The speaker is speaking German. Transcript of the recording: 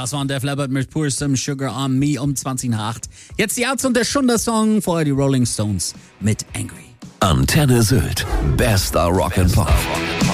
Das war Def Leppard mit Pour Some Sugar on Me um 20 nach 8. Jetzt die Arzt und der Schunder-Song, vorher die Rolling Stones mit Angry. Antenne Sylt. Bester Rock'n'Pop.